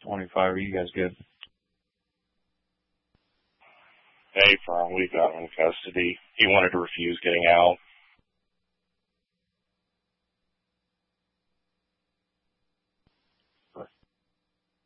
25. Are you guys good? Hey, Firm, we've got him in custody. He wanted to refuse getting out.